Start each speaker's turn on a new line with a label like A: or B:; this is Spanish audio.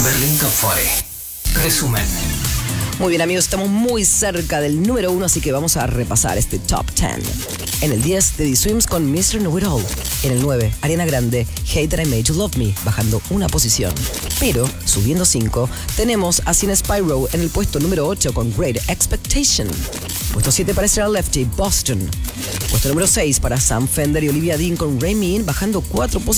A: Berlín Top 40. Resumen.
B: Muy bien, amigos, estamos muy cerca del número 1, así que vamos a repasar este Top 10. En el 10, The Swims con Mr. Know It All. En el 9, Ariana Grande, Hate That I Made You Love Me, bajando una posición. Pero, subiendo 5, tenemos a Sin Spyro en el puesto número 8 con Great Expectation. Puesto 7 para Sarah Lefty, Boston. Puesto número 6 para Sam Fender y Olivia Dean con Rain Me In, bajando 4 posiciones.